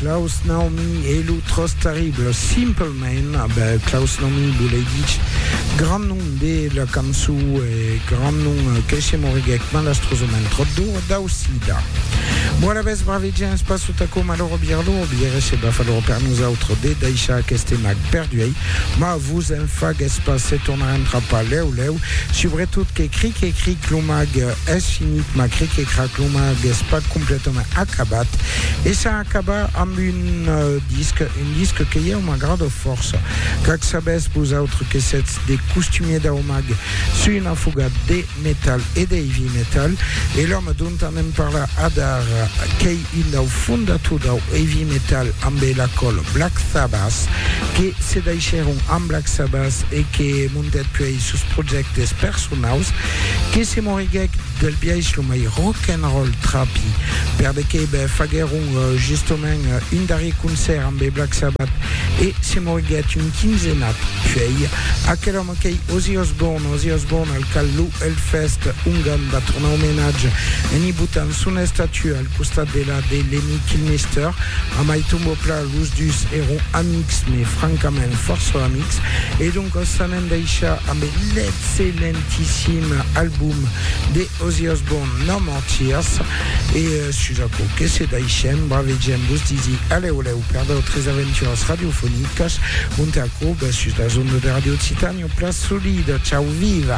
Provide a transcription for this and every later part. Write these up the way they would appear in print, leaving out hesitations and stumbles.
Klaus Naomi e l'utros terrible Simple Man, Klaus Naomi Bouledic, grand nom de la cançó e grand nom que se moriguec malastrosament troddur d'Ausida. Buona vez bravi gens passo taco maloro birlo biere se bafaloro per nous autres de d'aisha aquest mag perduei ma vous en fagues pas se tornaren trapa leu sobretot que cric l'omag es finit ma cric l'omag es pas complètement acabat et ça acaba amb un disque que hi ha uma grande force cac sabes vous autres que c'est des costumiers d'omag sur une fuga de metal et de heavy metal et l'homme dont on en parla adar che il au fondato da heavy metal amb la col Black Sabbath che se deixeron amb Black Sabbath e che mundet puis sus projectes personals che se moriguec del biais lo mai rock and roll trapi per de che fagueron justement un darrier concert amb Black Sabbath e se moriguec un quinzenat puis a quel homme che Ozzy Osbourne al callu el fest ungan va tornar homenatge en i butan suna statue al costat de Lemmy Kilmister a mai tombo pla luz dus eron amics mais francament força amics et donc sanen deixa amb l'excellentissime album de Ozzy Osbourne No More Tears et sujaco que se deixem bravegem vos disi aleu per d'autres aventures radiophoniques un teaco sus la zone de Radio Titanio place solide ciao viva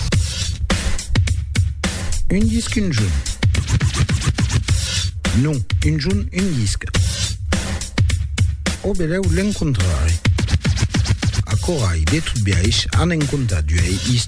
un disque une jaune non une jaune un disque o beleu l'encontrare a corai de tout biaix han encontrat duei